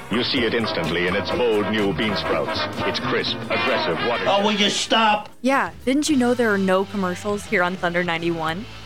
You see it instantly in its bold new bean sprouts. It's crisp, aggressive, water. Oh, will you stop? Yeah, didn't you know there are no commercials here on Thunder 91?